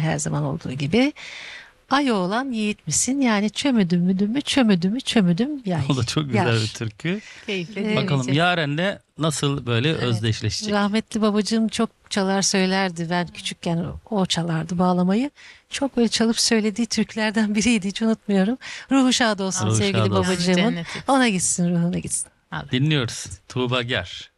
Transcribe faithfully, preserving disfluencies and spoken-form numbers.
her zaman olduğu gibi. Ay oğlan yiğit misin? Yani çömüdüm müdüm mü çömüdüm mü çömüdüm yay. O da çok güzel Yar. bir türkü. Keyifle Evet. Bakalım dinleyeceğiz. Yaren'le nasıl böyle özdeşleşecek? Rahmetli babacığım çok çalar söylerdi. Ben küçükken o çalardı bağlamayı. Çok böyle çalıp söylediği türkülerden biriydi. Hiç unutmuyorum. Ruhu şad olsun Ruhu sevgili şad olsun. babacığımın. Cennet etsin. Ona gitsin, ruhuna gitsin. Allah. Dinliyoruz. Tuğba Ger.